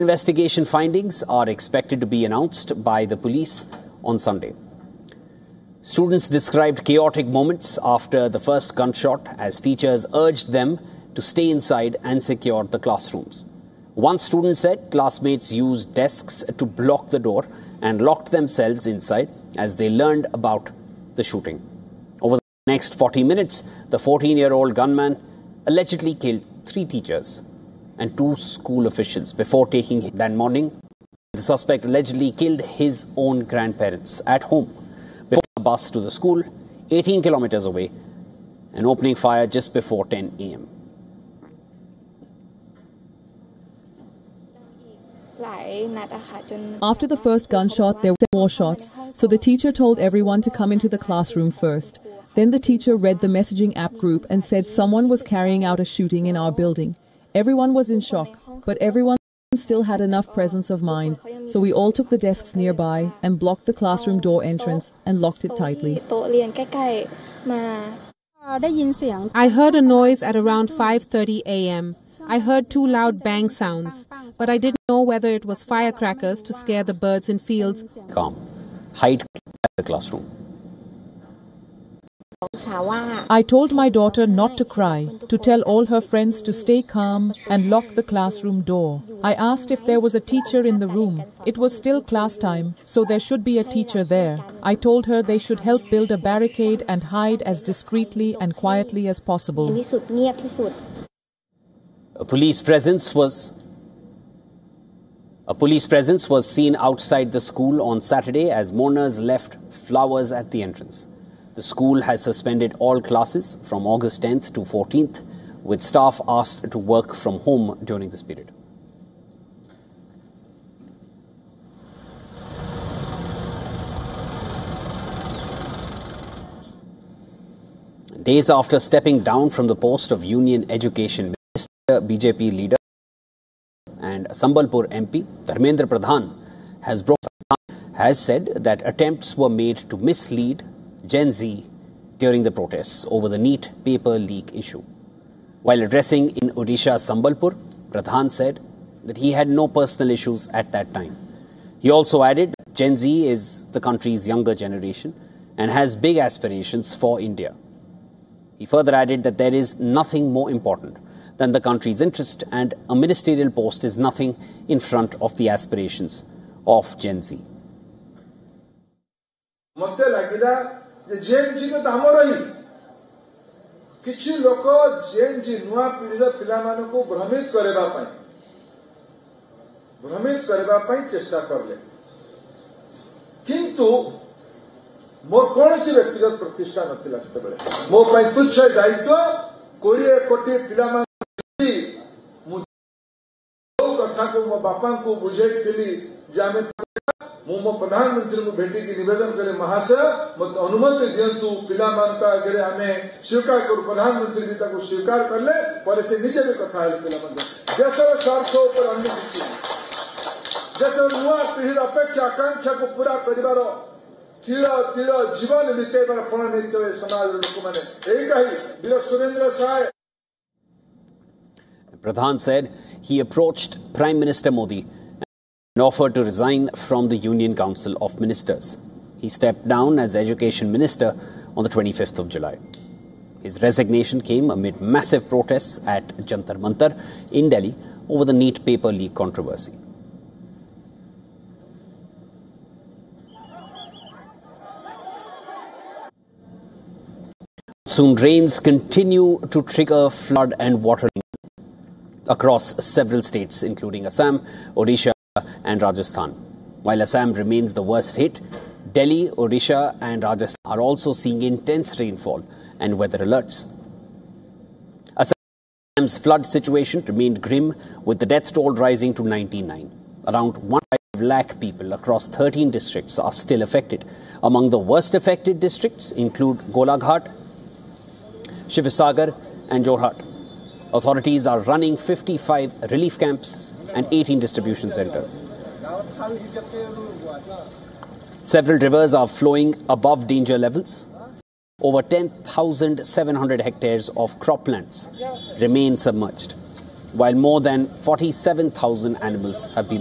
Investigation findings are expected to be announced by the police on Sunday. Students described chaotic moments after the first gunshot as teachers urged them to stay inside and secure the classrooms. One student said classmates used desks to block the door and locked themselves inside as they learned about the shooting. Over the next 40 minutes, the 14-year-old gunman allegedly killed 3 teachers and 2 school officials before taking that morning. The suspect allegedly killed his own grandparents at home before a bus to the school 18 kilometers away and opening fire just before 10 a.m. After the first gunshot, there were more shots, so the teacher told everyone to come into the classroom first. Then the teacher read the messaging app group and said someone was carrying out a shooting in our building. Everyone was in shock, but everyone still had enough presence of mind, so we all took the desks nearby and blocked the classroom door entrance and locked it tightly. I heard a noise at around 5:30 a.m. I heard 2 loud bang sounds, but I didn't know whether it was firecrackers to scare the birds in fields. Calm. Hide at the classroom. I told my daughter not to cry, to tell all her friends to stay calm and lock the classroom door. I asked if there was a teacher in the room. It was still class time, so there should be a teacher there. I told her they should help build a barricade and hide as discreetly and quietly as possible. A police presence was seen outside the school on Saturday as mourners left flowers at the entrance. The school has suspended all classes from August 10th to 14th, with staff asked to work from home during this period. Days after stepping down from the post of Union Education Minister, BJP leader and Sambalpur MP Dharmendra Pradhan has said that attempts were made to mislead Gen Z during the protests over the NEET paper leak issue. While addressing in Odisha's Sambalpur, Pradhan said that he had no personal issues at that time. He also added that Gen Z is the country's younger generation and has big aspirations for India. He further added that there is nothing more important than the country's interest and a ministerial post is nothing in front of the aspirations of Gen Z. जेन जी तो दामर ही किछि लोक जेन जी नुआ पीढ़ीर पिलामानन को भ्रमित करबा पई चेष्टा करले किंतु मोर कोनसी व्यक्तिगत प्रतिष्ठा नथिला सेते बेले मो पई तुच्छ दायित्व 20 कोटी पिलामान मु कथा को मो बापा को बुझैतिली जे आमे मो प्रधानमंत्री को भेटी की निवेदन करे महाशय मत अनुमति दियंतु पिला मानका आगे आमे स्वीकार करू प्रधानमंत्री भी ताको स्वीकार करले पर से नीचे भी कथा है पिला मान देशर स्वार्थ ऊपर अन्य किछि देशर नुआ पीढ़ीर अपेक्षा आकांक्षा को पूरा करिवार तिल जीवन बितेबार पण नैतो समाज लोक माने एइटा ही वीर Surendra Sai. Pradhan said he approached Prime Minister Modi and offered to resign from the Union Council of Ministers. He stepped down as Education Minister on the 25th of July. His resignation came amid massive protests at Jantar Mantar in Delhi over the NEET paper leak controversy. Soon rains continue to trigger flood and water across several states, including Assam, Odisha, and Rajasthan. While Assam remains the worst hit, Delhi, Odisha and Rajasthan are also seeing intense rainfall and weather alerts. Assam's flood situation remained grim, with the death toll rising to 99. Around 1.5 lakh people across 13 districts are still affected. Among the worst affected districts include Golaghat, Shivasagar and Jorhat. Authorities are running 55 relief camps and 18 distribution centers. Several rivers are flowing above danger levels. Over 10,700 hectares of croplands remain submerged. while more than 47,000 animals have been